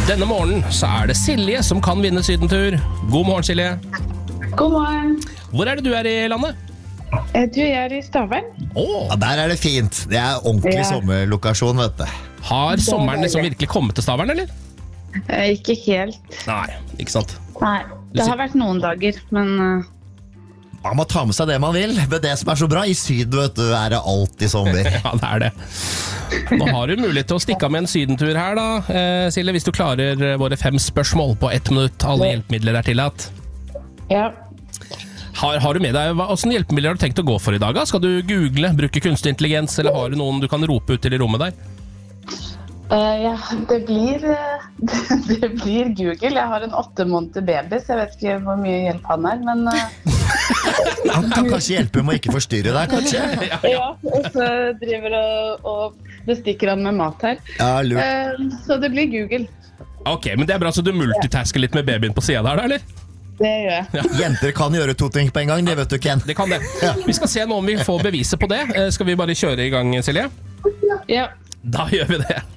Denne morgenen så det Silje som kan vinne sydentur. God morgen, Silje. God morgen. Hvor det du i landet? Du, jeg i Stavern. Ja, der det fint. Det ordentlig sommerlokasjon, vet du. Har sommeren liksom virkelig kommet til Stavern, eller? Ikke helt. Nei, ikke sant? Nei, det har vært noen dager, men... Man må ta med seg det man vil. Men det som så bra, i syden vet du, det alltid sommer. Ja, det det. Nå har du mulighet til å stikke av med en sydentur her da, Silje, hvis du klarer våre 5 spørsmål på 1 minutt. Alle hjelpemidler tillatt. Ja. Har du med deg, hvordan hjelpemidler har du tenkt å gå for i dag? Skal du google, bruke kunstig intelligens, eller har du noen du kan rope ut til i rommet der? Ja, det blir Google. Jeg har en 8 måneder baby, så jeg vet ikke hvor mye hjelp han men... Han kan kanskje hjelpe med å ikke forstyrre deg, kanskje? Ja, og så driver og bestikker han med mat her. Ja, lurt. Så det blir Google. Ok, men det bra, så du multitasker litt med babyen på siden der, da, eller? Det gjør jeg. Ja. Jenter kan gjøre 2 ting på en gang, det vet du, Ken. Det kan det. Vi skal se nå om vi får beviset på det. Skal vi bare kjøre i gang, Silje? Ja. Da gjør vi det.